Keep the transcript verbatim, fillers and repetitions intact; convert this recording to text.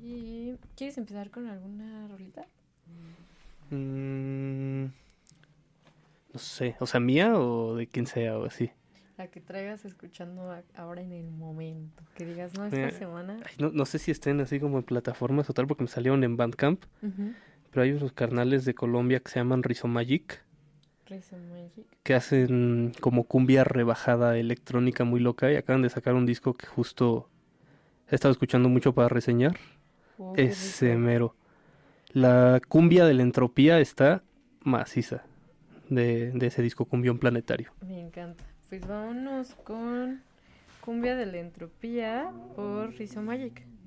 Y ¿quieres empezar con alguna rolita? Mm, no sé, o sea, mía o de quien sea o así. La que traigas escuchando a- ahora en el momento. Que digas, no, esta Eh, semana. ay, no, no sé si estén así como en plataformas o tal, porque me salieron en Bandcamp, Ujú. pero hay unos carnales de Colombia que se llaman Rizomagic, Rezo Magic. que hacen como cumbia rebajada electrónica muy loca y acaban de sacar un disco que justo he estado escuchando mucho para reseñar. Oh, qué Ese rico. mero. La cumbia de la entropía está maciza de, de ese disco Cumbión Planetario. Me encanta. Pues vámonos con Cumbia de la Entropía por Rizzo Magic.